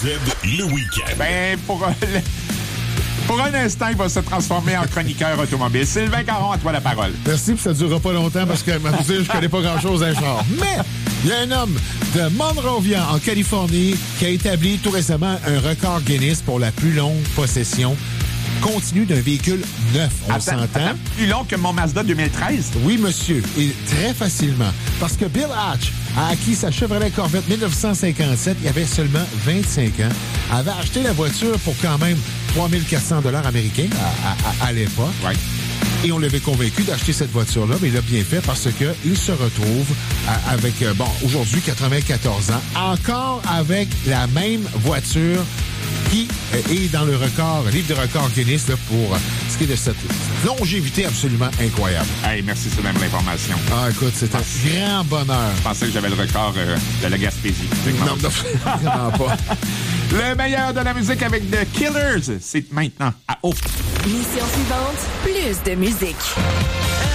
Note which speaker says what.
Speaker 1: le week-end.
Speaker 2: Ben, pour un instant, il va se transformer en chroniqueur automobile. Sylvain Caron, à toi la parole.
Speaker 3: Merci, puis ça ne durera pas longtemps parce que, ma je connais pas grand-chose d'un char. Mais il y a un homme de Monrovia, en Californie, qui a établi tout récemment un record Guinness pour la plus longue possession continue d'un véhicule neuf. On s'entend?
Speaker 2: Plus long que mon Mazda 2013?
Speaker 3: Oui, monsieur. Et très facilement. Parce que Bill Hatch a acquis sa Chevrolet Corvette 1957. Il avait seulement 25 ans. Avait acheté la voiture pour quand même 3 400 $ américains à l'époque.
Speaker 2: Ouais.
Speaker 3: Et on l'avait convaincu d'acheter cette voiture-là, mais il l'a bien fait parce qu'il se retrouve avec, aujourd'hui, 94 ans, encore avec la même voiture qui est dans le livre de records Guinness là, pour ce qui est de cette longévité absolument incroyable.
Speaker 2: Hey, merci, c'est même l'information.
Speaker 3: Ah, écoute, c'est un grand bonheur.
Speaker 2: Je pensais que j'avais le record de la Gaspésie.
Speaker 3: Non, vraiment pas.
Speaker 2: Le meilleur de la musique avec The Killers, c'est maintenant à Ouf.
Speaker 4: Mission suivante, plus de musique.